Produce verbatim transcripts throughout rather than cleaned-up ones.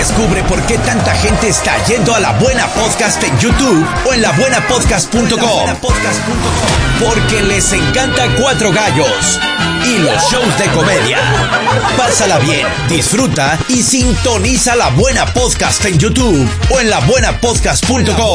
Descubre por qué tanta gente está yendo a La Buena Podcast en YouTube o en la buena podcast punto com. Porque les encanta Cuatro Gallos y los shows de comedia. Pásala bien, disfruta y sintoniza La Buena Podcast en YouTube o en la buena podcast punto com.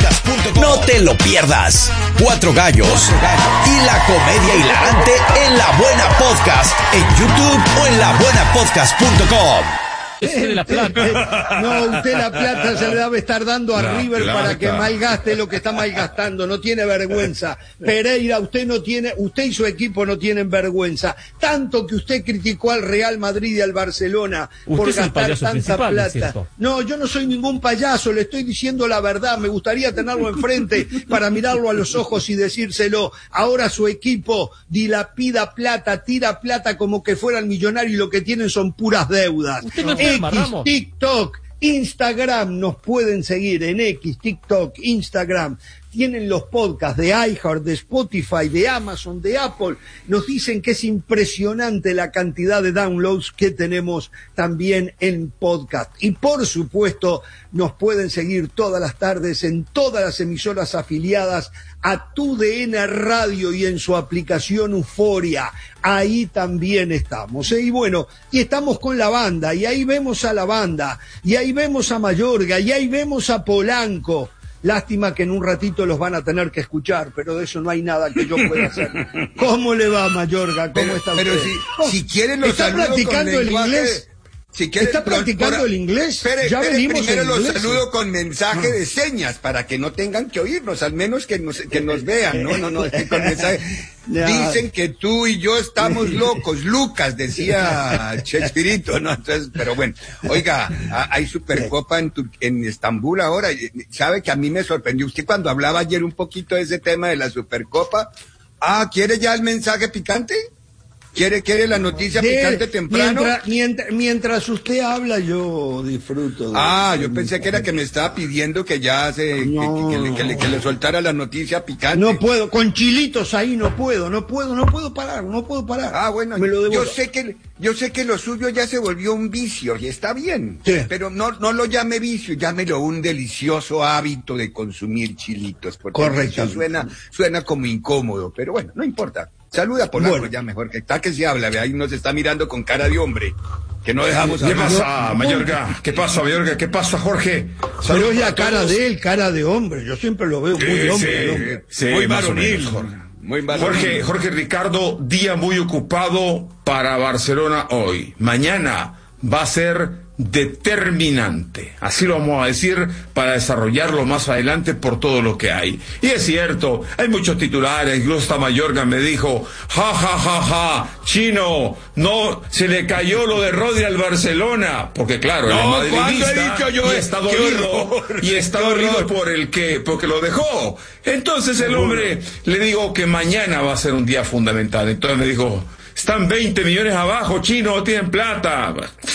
No te lo pierdas. Cuatro Gallos y la comedia hilarante en La Buena Podcast en YouTube o en la buena podcast punto com. Ese de la plata. No, usted la plata se le debe estar dando a La River plata. para que malgaste lo que está malgastando. No tiene vergüenza. Pereira, usted no tiene, usted y su equipo no tienen vergüenza. Tanto que usted criticó al Real Madrid y al Barcelona Usted por es el gastar payaso tanta principal, ¿no es plata. cierto? No, yo no soy ningún payaso, le estoy diciendo la verdad. Me gustaría tenerlo enfrente para mirarlo a los ojos y decírselo. Ahora su equipo dilapida plata, tira plata como que fueran millonarios y lo que tienen son puras deudas. Usted no es X, Ramos. TikTok, Instagram, nos pueden seguir en X, TikTok, Instagram. Tienen los podcasts de iHeart, de Spotify, de Amazon, de Apple. Nos dicen que es impresionante la cantidad de downloads que tenemos también en podcast. Y por supuesto, nos pueden seguir todas las tardes en todas las emisoras afiliadas a Tu D N Radio y en su aplicación Euforia. Ahí también estamos. ¿eh? Y bueno, y estamos con la banda, y ahí vemos a la banda, y ahí vemos a Mayorga, y ahí vemos a Polanco. Lástima que en un ratito los van a tener que escuchar, pero de eso no hay nada que yo pueda hacer. ¿Cómo le va, Mayorga? ¿Cómo Pero, está pero usted? si, Oh, si quieren los ¿Está saludo practicando con el lenguaje- inglés? Si quieren, ¿Está por- practicando por- el inglés? Espere, Ya espere, venimos primero en los inglés. saludo con mensaje Ah. de señas para que no tengan que oírnos, al menos que nos, que nos vean. No, no, no, es que con mensaje. Ya. Dicen que tú y yo estamos locos. Lucas, decía Chespirito, ¿no? Entonces, pero bueno, oiga, a- hay Supercopa en, Tur- en Estambul ahora. ¿Sabe que a mí me sorprendió? Usted cuando hablaba ayer un poquito de ese tema de la Supercopa, ah, ¿quiere ya el mensaje picante? ¿Quiere, quiere la noticia De- picante temprano? Mientras, mientras, mientras usted habla, yo disfruto. de- Ah, yo pensé que era que me estaba pidiendo que ya se, que- No. que, que le, que le- que le soltara la noticia picante. No puedo, con chilitos ahí no puedo, no puedo, no puedo parar, no puedo parar. Ah, bueno, Me lo yo devoro. sé que yo sé que lo suyo ya se volvió un vicio y está bien. Sí. Pero no no lo llame vicio, llámelo un delicioso hábito de consumir chilitos, porque Correcto. eso suena suena como incómodo, pero bueno, no importa. Saluda Polanco Bueno. ya mejor que está que se habla, ve ahí nos está mirando con cara de hombre, que no dejamos ¿Qué hablar. pasa, Mayorga? ¿Qué pasa, Mayorga? ¿Qué pasa, Jorge? Pero Saludos es la para cara todos. de él, cara de hombre. Yo siempre lo veo muy Sí, hombre. sí, hombre. sí, Muy más o varonil. menos, Jorge. Muy varonil. Jorge, Jorge Ricardo, día muy ocupado para Barcelona hoy. Mañana va a ser determinante, así lo vamos a decir, para desarrollarlo más adelante por todo lo que hay. Y es cierto, hay muchos titulares, incluso hasta Mayorga me dijo, ja, ja, ja, ja, Chino, no, se le cayó lo de Rodri al Barcelona, porque claro, No, él es ¿cuándo he madridista dicho yo y eso? está ¡Qué dolido, horror! y está ¡Qué dolido horror! por el que, porque lo dejó. Entonces el hombre, le digo que mañana va a ser un día fundamental. Entonces me dijo, están veinte millones abajo, Chino, no tienen plata.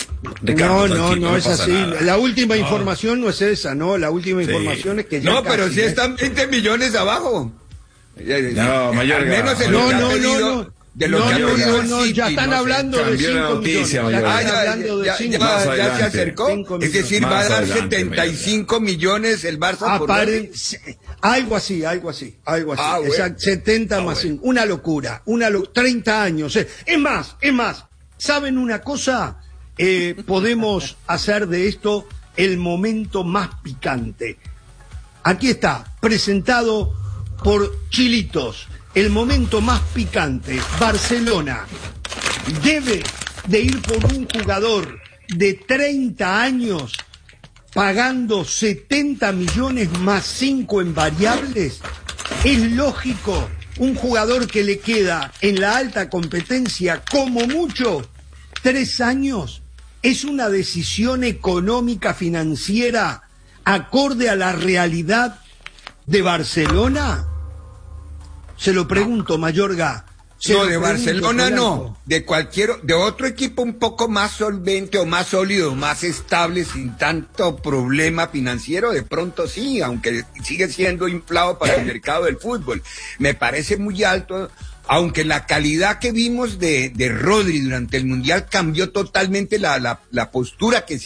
No, Ricardo, no, tranquilo, no es pasa así. nada. La última información no es esa, ¿no? La última Sí. información es que ya No, casi, pero sí ¿eh? están veinte millones abajo. No, Mayorga. Al menos en No, lo que ha no, no, pedido- no. de lo No, que ha no, pedido no, el no, ya City, están no sé. hablando de Cambió la cinco noticia, millones. Ya Mayorga. Ah, están ya, hablando de ya, cinco ya, Más ya se adelante. acercó. Cinco Es decir, millones. va a Más dar adelante, setenta y cinco millones el Barça por Aparen- Rodri. se- algo así, algo así, algo así. Ah, bueno. Exacto, setenta Ah, más bueno. cinco. Una locura, una lo- treinta años. eh. Es más, es más. ¿Saben una cosa? Eh, podemos hacer de esto el momento más picante. Aquí está, presentado por Chilitos. El momento más picante. Barcelona debe de ir por un jugador de treinta años pagando setenta millones más cinco en variables. Es lógico, un jugador que le queda en la alta competencia como mucho tres años. Es una decisión económica financiera acorde a la realidad de Barcelona. Se lo pregunto, Mayorga. Se No, lo de pregunto, Barcelona Polanco. no, de cualquier, de otro equipo un poco más solvente o más sólido, más estable, sin tanto problema financiero, de pronto sí, aunque sigue siendo inflado para el mercado del fútbol. Me parece muy alto, aunque la calidad que vimos de, de Rodri durante el Mundial cambió totalmente la, la, la postura que